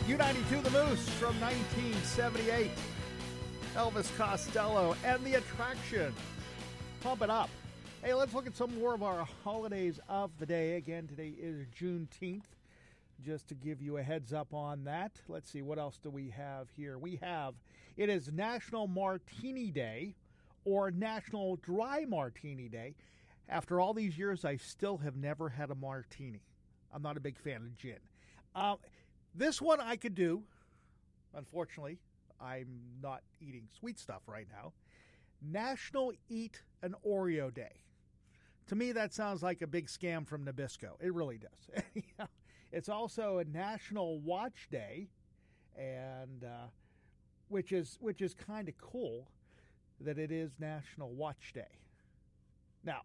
U92 The Moose from 1978. Elvis Costello and The Attraction. Pump it up. Hey, let's look at some more of our holidays of the day. Again, today is Juneteenth. Just to give you a heads up on that. Let's see, what else do we have here? It is National Martini Day or National Dry Martini Day. After all these years, I still have never had a martini. I'm not a big fan of gin. This one I could do. Unfortunately, I'm not eating sweet stuff right now. National Eat an Oreo Day. To me, that sounds like a big scam from Nabisco. It really does. It's also a National Watch Day, and which is kind of cool that it is National Watch Day. Now,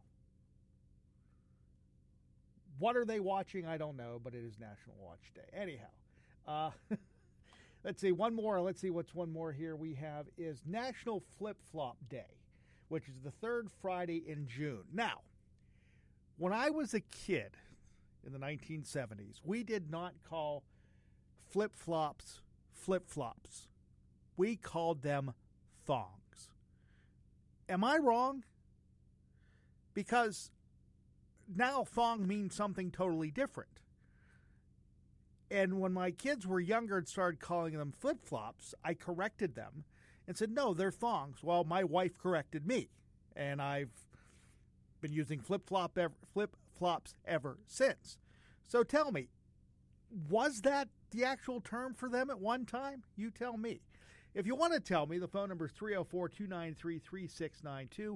what are they watching? I don't know, but it is National Watch Day. Anyhow, let's see, one more. Let's see what's one more here we have is National Flip-Flop Day, which is the third Friday in June. Now, when I was a kid in the 1970s, we did not call flip-flops flip-flops. We called them thongs. Am I wrong? Because now thong means something totally different. And when my kids were younger and started calling them flip-flops, I corrected them and said, no, they're thongs. Well, my wife corrected me, and I've been using flip-flops ever since. So tell me, was that the actual term for them at one time? You tell me. If you want to tell me, the phone number is 304-293-3692,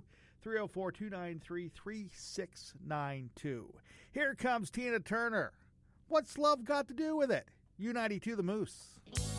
304-293-3692. Here comes Tina Turner. What's love got to do with it? U92 The Moose.